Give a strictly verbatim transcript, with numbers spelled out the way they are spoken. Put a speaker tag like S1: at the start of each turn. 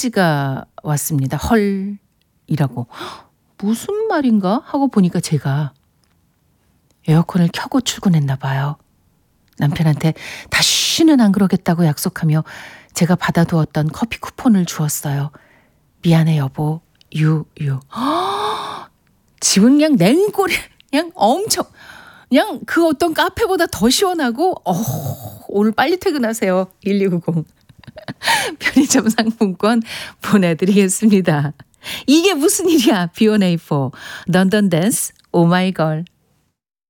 S1: 쪽지가 왔습니다. 헐이라고. 무슨 말인가 하고 보니까 제가 에어컨을 켜고 출근했나 봐요. 남편한테 다시는 안 그러겠다고 약속하며 제가 받아두었던 커피 쿠폰을 주었어요. 미안해 여보. 유유. 집은 그냥 냉골이 그냥 엄청 그냥 그 어떤 카페보다 더 시원하고 어, 오늘 빨리 퇴근하세요. 일이구공. 편의점 상품권 보내드리겠습니다. 이게 무슨 일이야. 비 원 에이 포 런던 댄스 오마이걸.